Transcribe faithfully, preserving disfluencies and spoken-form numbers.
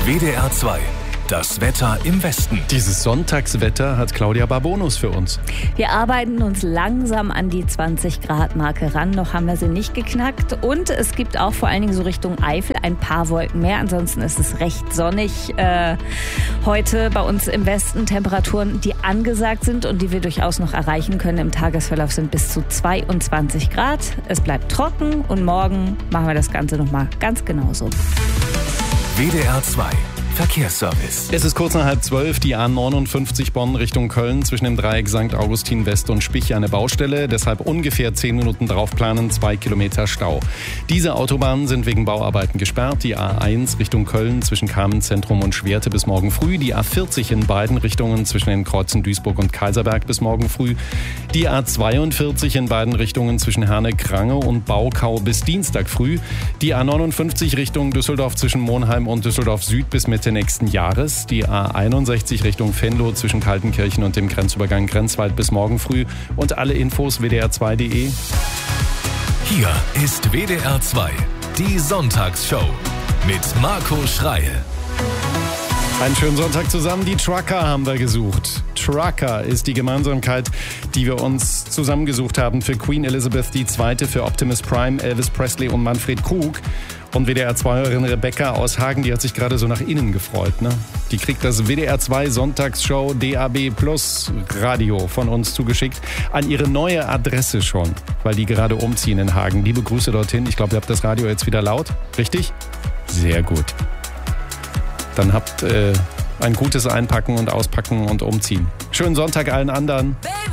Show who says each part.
Speaker 1: W D R zwei. Das Wetter im Westen.
Speaker 2: Dieses Sonntagswetter hat Claudia Barbonus für uns.
Speaker 3: Wir arbeiten uns langsam an die zwanzig Grad Marke ran. Noch haben wir sie nicht geknackt. Und es gibt auch vor allen Dingen so Richtung Eifel ein paar Wolken mehr. Ansonsten ist es recht sonnig. Äh, heute bei uns im Westen Temperaturen, die angesagt sind und die wir durchaus noch erreichen können im Tagesverlauf, sind bis zu zweiundzwanzig Grad. Es bleibt trocken und morgen machen wir das Ganze nochmal ganz genauso.
Speaker 1: W D R zwei. Verkehrsservice.
Speaker 2: Es ist kurz nach halb zwölf, die A neunundfünfzig Bonn Richtung Köln zwischen dem Dreieck Sankt Augustin West und Spich eine Baustelle. Deshalb ungefähr zehn Minuten draufplanen, zwei Kilometer Stau. Diese Autobahnen sind wegen Bauarbeiten gesperrt. Die A eins Richtung Köln zwischen Kamenz-Zentrum und Schwerte bis morgen früh. Die A vierzig in beiden Richtungen zwischen den Kreuzen Duisburg und Kaiserberg bis morgen früh. Die A zweiundvierzig in beiden Richtungen zwischen Herne-Krange und Baukau bis Dienstag früh. Die A neunundfünfzig Richtung Düsseldorf zwischen Monheim und Düsseldorf Süd bis Mitte nächsten Jahres. Die A einundsechzig Richtung Venlo zwischen Kaltenkirchen und dem Grenzübergang Grenzwald bis morgen früh. Und alle Infos w d r zwei punkt d e.
Speaker 1: Hier ist W D R zwei, die Sonntagsshow mit Marco Schreil.
Speaker 2: Einen schönen Sonntag zusammen. Die Trucker haben wir gesucht. Trucker ist die Gemeinsamkeit, die wir uns zusammengesucht haben für Queen Elizabeth die Zweite, für Optimus Prime, Elvis Presley und Manfred Krug. Und W D R zwei-Hörerin Rebecca aus Hagen, die hat sich gerade so nach innen gefreut. Ne? Die kriegt das W D R zwei Sonntagsshow D A B Plus Radio von uns zugeschickt an ihre neue Adresse schon, weil die gerade umziehen in Hagen. Liebe Grüße dorthin. Ich glaube, ihr habt das Radio jetzt wieder laut. Richtig? Sehr gut. Dann habt äh, ein gutes Einpacken und Auspacken und Umziehen. Schönen Sonntag allen anderen.
Speaker 4: Baby.